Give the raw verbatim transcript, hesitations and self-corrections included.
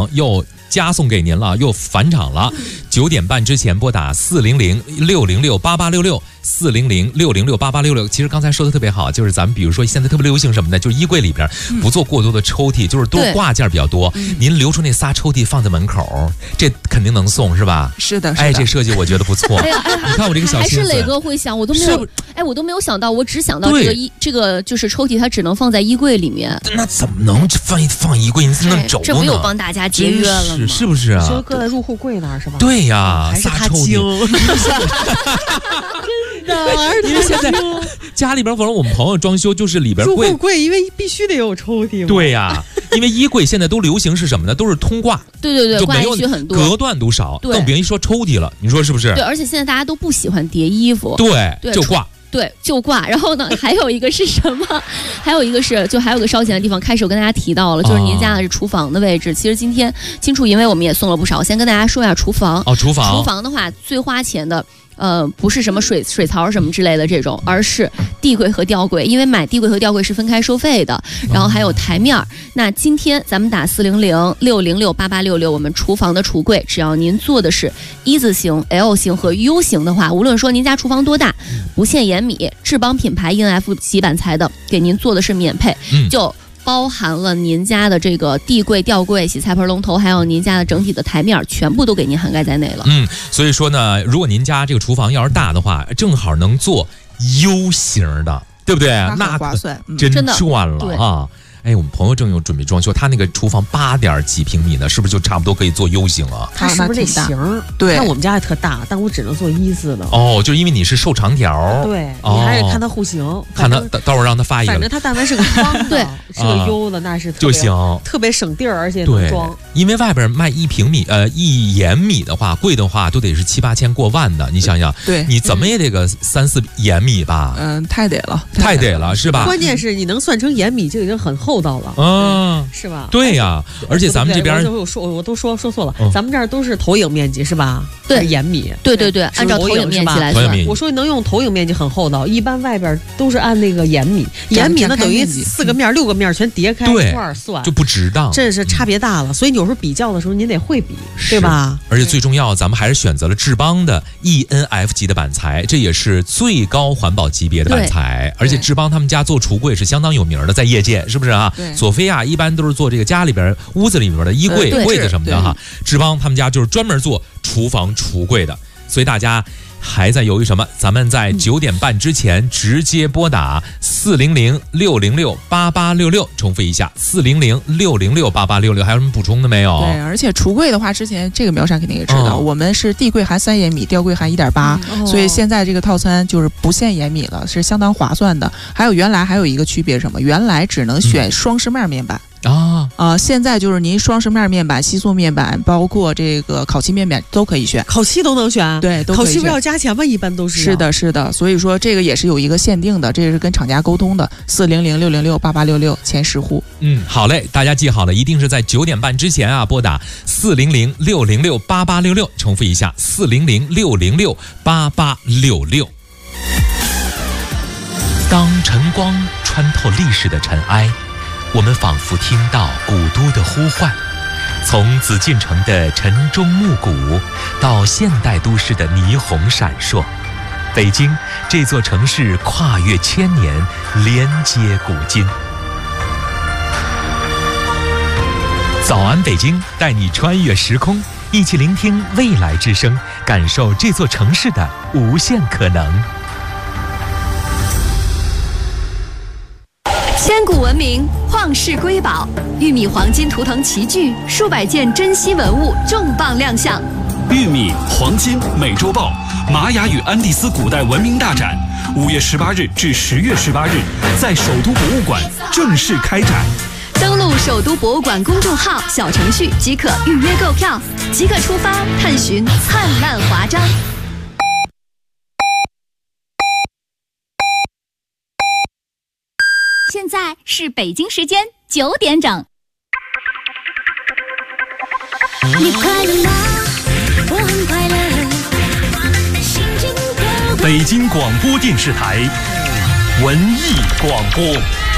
场又加送给您了，又返场了。九点半之前拨打四零零六零六八八六六四零零六零六八八六六。其实刚才说的特别好，就是咱们比如说现在特别流行什么呢？就是衣柜里边不做过多的抽屉，就是多挂件比较多。您留出那仨抽屉放在门口，这肯定能送是吧？ 是的，是的。 哎，这设计我觉得不错。 哎呀， 你看我这个小心思， 还是磊哥会想，我都没有，哎，我都没有想到，我只想到这个衣，这个就是抽屉，它只能放在衣柜里面。 那怎么能放放衣柜？你怎么能走呢？ 这不有帮大家节约了吗？ 是是不是啊？ 就搁在入户柜那儿是吧？ 对呀， 还是他抽屉。 真的， 因为现在家里边，反正我们朋友装修就是里边柜入户柜，因为必须得有抽屉嘛。 对呀，因为衣柜现在都流行是什么呢？都是通挂。 对对对， 就没有挂衣很多， 隔断都少，更别说抽屉了。你说是不是？ 对，而且现在大家都不喜欢叠衣服， 对，就挂。 对，就挂。然后呢，还有一个是什么？还有一个是，就还有个烧钱的地方。开始我跟大家提到了，就是您家的是厨房的位置。哦、其实今天金处，因为我们也送了不少，先跟大家说一下厨房。 哦，厨房。 厨房的话，最花钱的。呃，不是什么水水槽什么之类的这种，而是地柜和吊柜，因为买地柜和吊柜是分开收费的。然后还有台面儿。那今天咱们打四零零六零六八八六六，我们厨房的橱柜，只要您做的是一字形、L 型和 U 型的话，无论说您家厨房多大，不限延米，智邦品牌 E N F 级板材的，给您做的是免配，就。包含了您家的这个地柜、吊柜、洗菜盆、龙头，还有您家的整体的台面，全部都给您涵盖在内了。 嗯，所以说呢，如果您家这个厨房要是大的话，正好能做 U 型的，对不对？ 那划算， 真赚了啊！哎，我们朋友正有准备装修，他那个厨房八点几平米呢，是不是就差不多可以做 U 型啊？ 他是不是这型？ 对， 看我们家也特大，但我只能做一字的。 哦，就是因为你是瘦长条。 对， 哦、 你还得看他户型， 看他到时候让他发一个。 反正他但凡是个方的，对，是个 U 的，那是就行， 特别省地儿，而且能装。 因为外边卖一平米，呃，一延米的话，贵的话都得是七八千过万的，你想想， 对， 你怎么也得个三四延米吧？ 嗯，太得了， 太得了，是吧？ 关键是你能算成延米就已经很厚道了。 嗯。 嗯，是吧？ 对呀、啊，而且咱们这边我说我都说说错了，嗯、咱们这儿都是投影面积是吧？ 对， 延米。 对对对，按照投影面积来算。 我说能用投影面积很厚道，一般外边都是按那个延米，延米那等于四个面、六个面全叠开一块算， 就不值当， 这是差别大了。所以有时候比较的时候，您得会比，对吧？ 而且最重要，咱们还是选择了智邦的 E N F 级的板材，这也是最高环保级别的板材。而且智邦他们家做橱柜是相当有名的，在业界是不是啊？索菲亚一般都是做这个家里边屋子里边的衣柜、呃、柜子什么的哈，智邦他们家就是专门做厨房橱柜的，所以大家还在犹豫什么？咱们在九点半之前直接拨打四零零六零六八八六六，重复一下四零零六零六八八六六，还有什么补充的没有？ 对，而且橱柜的话，之前这个苗山肯定也知道，嗯、我们是地柜含三延米，吊柜含一点八，所以现在这个套餐就是不限延米了，是相当划算的。还有原来还有一个区别是什么？原来只能选双饰面面板。嗯啊啊、呃！现在就是您双饰面面板、吸塑面板，包括这个烤漆面板都可以选， 烤漆都能选， 对，都可以选。 烤漆不要加钱吗？一般都是。 是的，是的。所以说这个也是有一个限定的，这是跟厂家沟通的。四零零六零六八八六六前十户。 嗯，好嘞，大家记好了，一定是在九点半之前啊，拨打四零零六零六八八六六，重复一下四零零六零六八八六六。当晨光穿透历史的尘埃。我们仿佛听到古都的呼唤，从紫禁城的晨钟暮鼓到现代都市的霓虹闪烁，北京这座城市跨越千年，连接古今。早安北京，带你穿越时空，一起聆听未来之声，感受这座城市的无限可能。 千古文明，旷世瑰宝，玉米黄金图腾齐聚，数百件珍稀文物重磅亮相。 玉米黄金美洲豹玛雅与安第斯古代文明大展，五月十八日至十月十八日，在首都博物馆正式开展。 登录首都博物馆公众号小程序即可预约购票，即刻出发探寻灿烂华章。 现在是北京时间九点整。 你快乐吗？我很快乐。心情多。 北京广播电视台文艺广播。